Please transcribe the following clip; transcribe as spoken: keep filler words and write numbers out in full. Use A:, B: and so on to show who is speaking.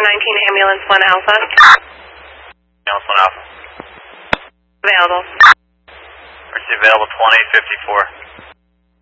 A: nineteen Ambulance one Alpha.
B: Ambulance one Alpha.
A: Available.
B: Mercy available twenty fifty-four.